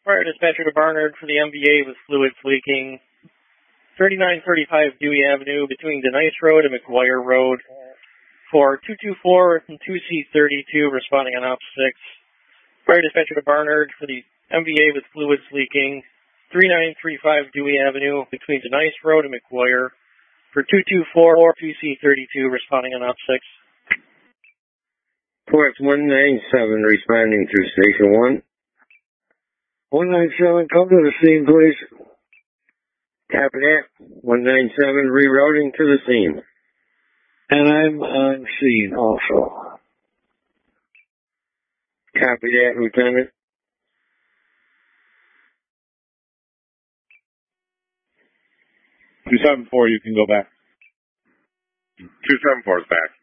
Fire dispatcher to Barnard for the MVA with fluids leaking. 3935 Dewey Avenue between Denice Road and McGuire Road. For 224 and 2C32 responding on op 6. Fire dispatcher to Barnard for the MVA with fluids leaking. 3935 Dewey Avenue between Denice Road and McGuire. For 224 or 2C32 responding on op 6. Course 197 responding to Station 1. 197, come to the scene, please. Copy that. 197 rerouting to the scene. And I'm on scene also. Copy that, Lieutenant. 274, you can go back. 274 is back.